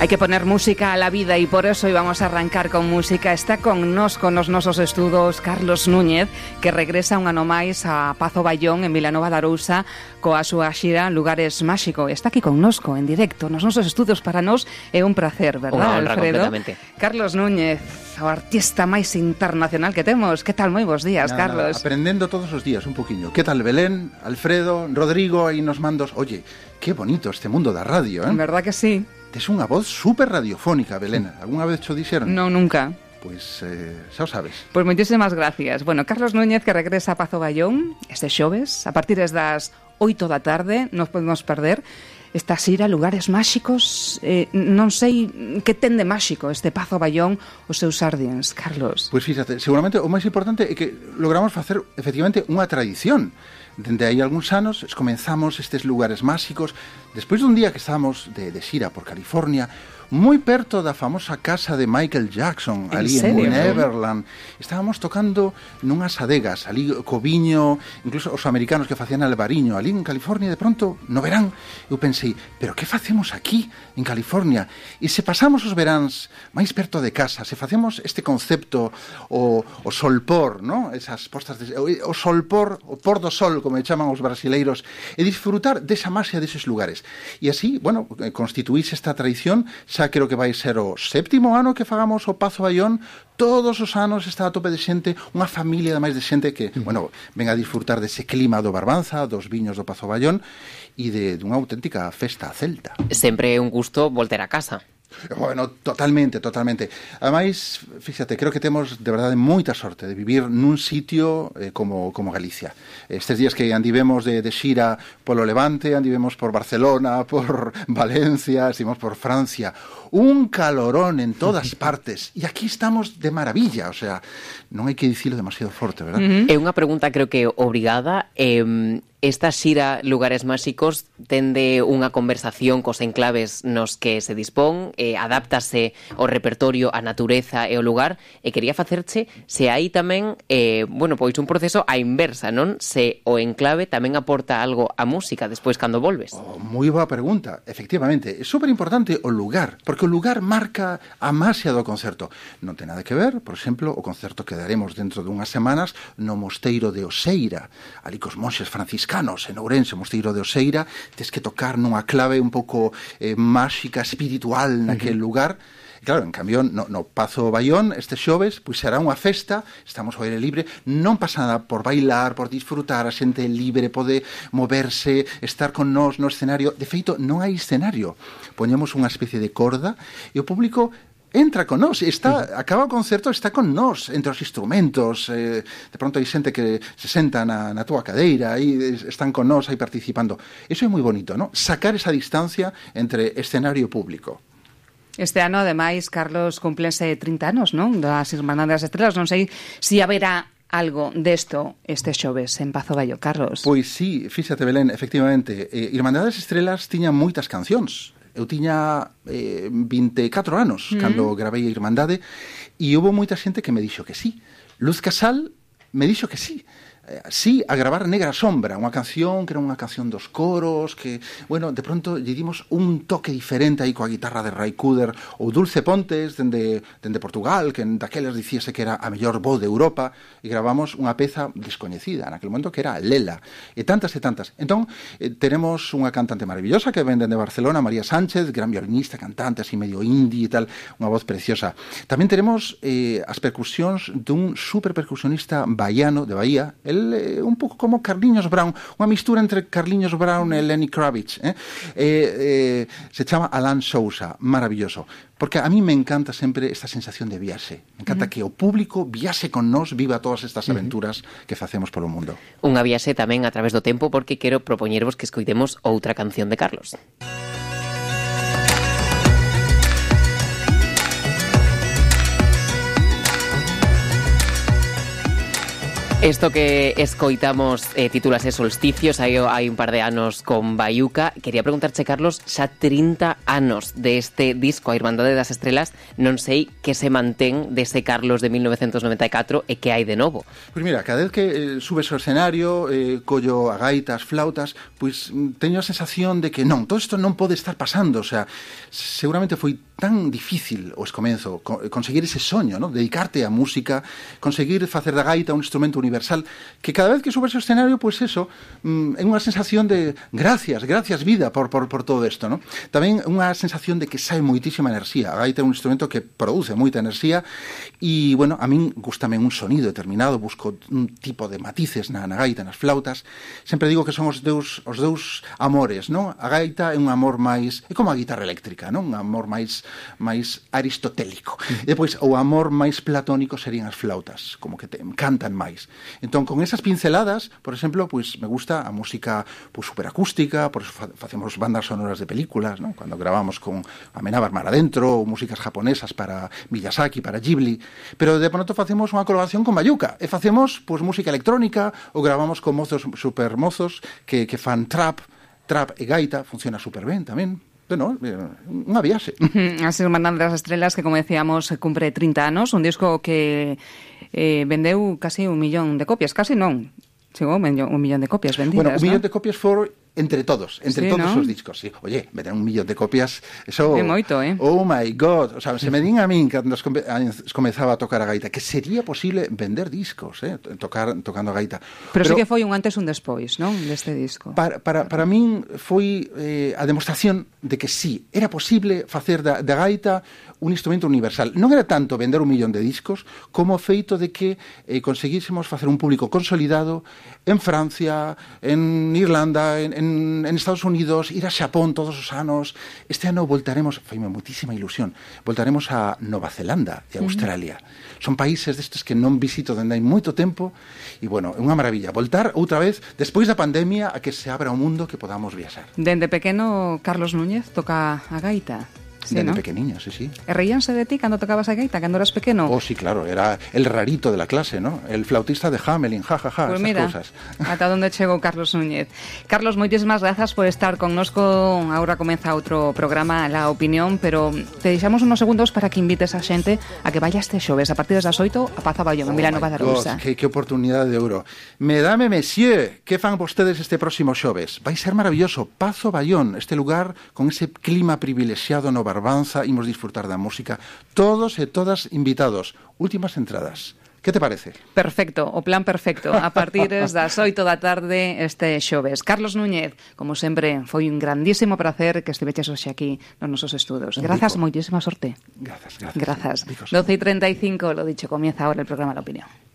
Hai que poner música a la vida e por eso íbamos a arrancar con música. Está con nos nosos estudos Carlos Núñez, que regresa un ano máis a Pazo Baión en Vilanova de Arousa coa súa xira Lugares Máxicos. Está aquí connosco en directo nos nosos estudos. Para nós é un placer, verdad, Alfredo? Completamente. Carlos Núñez, o artista máis internacional que temos. Que tal? Moi bons días, Carlos. Aprendendo todos os días un poquinho. Que tal, Belén, Alfredo, Rodrigo aí nos mandos? Oye, que bonito este mundo da radio, En verdad que sí. Tes unha voz super radiofónica, Belén. Alguna vez cho dixeron? Non, nunca. Pois xa o sabes. Pois moitísimas gracias. Bueno, Carlos Núñez, que regresa a Pazo Baión este xoves, a partir das 8 da tarde, non podemos perder esta xira Lugares Máxicos. Non sei que ten de máxico este Pazo Baión, os seus Sardiens, Carlos. Pois fíxate, seguramente o máis importante é que logramos facer efectivamente unha tradición. Dende aí algúns anos comenzamos estes lugares máxicos despois dun día que estábamos de xira por California, moi perto da famosa casa de Michael Jackson, ali en Neverland. Estábamos tocando nunhas adegas, ali co viño, incluso os americanos que facían albariño, ali en California. De pronto, no verán, eu pensei, pero que facemos aquí, en California? E se pasamos os veráns máis perto de casa, se facemos este concepto, o solpor, ¿no? Esas postas de, o solpor, o por do sol, como chaman os brasileiros, e disfrutar desa maxia deses lugares. E así, bueno, constituíse esta tradición. Xa creo que vai ser o 7º ano que fagamos o Pazo Baión. Todos os anos está a tope de xente, unha familia ademais de xente que, bueno, ven a disfrutar dese clima do Barbanza, dos viños do Pazo Baión e de unha auténtica festa celta. Sempre é un gusto volter a casa. Bueno, totalmente. Ademais, fíxate, creo que temos de verdade moita sorte de vivir nun sitio como Galicia. Estes días que andivemos de xira polo Levante, andivemos por Barcelona, por Valencia, estivemos por Francia. Un calorón en todas partes. E aquí estamos de maravilla, o sea, non hai que dicilo demasiado forte, verdad? É unha pregunta, creo que obrigada. Esta xira Lugares Máxicos tende unha conversación cos enclaves nos que se dispón, adáptase ao repertorio, a natureza e o lugar, e quería facerche se hai tamén, pois un proceso á inversa, non? Se o enclave tamén aporta algo á música despois cando volves. Moi boa pregunta, efectivamente. É super importante o lugar, porque o lugar marca a maxia do concerto. Non ten nada que ver, por exemplo, o concerto que daremos dentro dunhas semanas no Mosteiro de Oseira, ali cos monxes franciscanos, en Ourense, Mosteiro de Oseira. Tes que tocar nunha clave un pouco máxica, espiritual naquel lugar. Claro, en cambio, no Pazo Baión, este xoves, pois será unha festa, estamos ao aire libre, non pasa nada por bailar, por disfrutar, a xente libre, pode moverse, estar con nós no escenario. De feito, non hai escenario. Poñemos unha especie de corda e o público entra con nós, acaba o concerto, está con nós, entre os instrumentos. De pronto hai xente que se senta na túa cadeira, aí están con nós, aí participando. Eso é moi bonito, ¿no? Sacar esa distancia entre escenario e público. Este ano, ademais, Carlos, cúmplense 30 anos, non? Das Irmandades das Estrelas. Non sei se haberá algo desto este xoves en Pazo Baión, Carlos. Pois sí, fíxate, Belén, efectivamente. Irmandades das Estrelas tiña moitas cancións. Eu tiña 24 anos cando gravei a Irmandade e houve moita xente que me dixo que sí. Luz Casal me dixo que sí. Sí, a gravar Negra Sombra, unha canción que era unha canción dos coros, que, bueno, de pronto lle dimos un toque diferente aí coa guitarra de Ray Cooder, ou Dulce Pontes, dende Portugal, que daquelas dicíase que era a mellor voz de Europa, e gravamos unha peza descoñecida naquele momento que era Lela, e tantas. Entón, tenemos unha cantante maravillosa que ven dende Barcelona, María Sánchez, gran violinista, cantante, así medio indie e tal, unha voz preciosa. Tamén tenemos as percusións dun superpercusionista baiano de Bahía, un pouco como Carliños Brown, unha mistura entre Carliños Brown e Lenny Kravitz, se chama Alan Sousa, maravilloso, porque a mí me encanta sempre esta sensación de viaxe, me encanta que o público viaxe con nós, viva todas estas aventuras que facemos polo mundo. Unha viaxe tamén a través do tempo, porque quero propoñervos que escoitemos outra canción de Carlos. Esto que escoitamos titúlase Solsticios, hai un par de anos con Baiuca. Quería preguntarche, Carlos, xa 30 anos deste disco, A Irmandade das Estrelas, non sei que se mantén dese Carlos de 1994 e que hai de novo. Pois mira, cada vez que subes ao escenario, collo a gaita, as flautas, pois teño a sensación de que non, todo isto non pode estar pasando, o sea, seguramente foi tan difícil o escomenzo conseguir ese soño, ¿no? Dedicarte á música, conseguir facer da gaita un instrumento universal, que cada vez que subes ao escenario, pois eso, é unha sensación de gracias vida por todo isto, ¿no? Tamén unha sensación de que sae moitísima enerxía. A gaita é un instrumento que produce moita enerxía e, bueno, a min gustame un sonido determinado, busco un tipo de matices na gaita, nas flautas. Sempre digo que son os dous amores, non? A gaita é un amor máis, é como a guitarra eléctrica, non? Un amor máis aristotélico. E depois o amor máis platónico serían as flautas, como que te encantan máis. Entón, con esas pinceladas, por exemplo, pois me gusta a música pois superacústica, por eso facemos bandas sonoras de películas, non? Cando gravamos con Amenábar Mar Adentro, ou músicas japonesas para Miyazaki, para Ghibli, pero de pronto facemos unha colaboración con Mayuca, e facemos pois música electrónica, ou gravamos con mozos supermozos que fan trap e gaita, funciona super ben tamén. Bueno, unha viaxe. As Irmandade das Estrelas, que como decíamos, cumpre 30 anos, un disco que vendeu casi 1 millón de copias, casi non, chegou 1 millón de copias vendidas. Bueno, 1 millón de copias for entre todos sí, todos ¿no? os discos, sí. Oye, vender 1 millón de copias, eso... É moito, Oh my God, o sea, se me din a min cando comezaba a tocar a gaita que sería posible vender discos, tocando a gaita. Pero sí que foi un antes e un despois, non, deste disco. Para min foi a demostración de que sí, era posible facer da gaita un instrumento universal. Non era tanto vender 1 millón de discos como o feito de que conseguísemos facer un público consolidado en Francia, en Irlanda, en Estados Unidos, ir a Xapón todos os anos. Este ano voltaremos, faime moitísima ilusión, voltaremos a Nova Zelanda e Australia. Son países destes que non visito dende hai moito tempo e, bueno, é unha maravilla. Voltar outra vez, despois da pandemia, a que se abra o mundo, que podamos viaxar. Dende pequeno, Carlos Núñez toca a gaita. Sí, Dende ¿no? pequeniño, sí. E reíanse de ti cando tocabas a gaita, cando eras pequeno? Oh, sí, claro, era el rarito de la clase, ¿no? El flautista de Hamelin, jajaja, pues esas mira, cosas. ata onde chegou Carlos Núñez. Carlos, moitísimas grazas por estar connosco. Ahora comeza outro programa, La Opinión, pero te deixamos unos segundos para que invites a xente a que vaya este xoves a partir das 8 a Pazo Ballón, en Vilanova da Arousa. Que oportunidade de ouro. Medame, monsieur, que fan vostedes este próximo xoves? Vai ser maravilloso. Pazo Ballón, este lugar con ese clima privilexiado no Barbanza, imos disfrutar da música, todos e todas invitados. Últimas entradas. Que te parece? Perfecto, o plan perfecto. A partir das 8 da tarde este xoves. Carlos Núñez, como sempre, foi un grandísimo placer que estiveches hoxe aquí nos nosos estudos. Grazas, moitísima sorte. Grazas. 12:35, lo dicho, comienza ahora el programa La Opinión.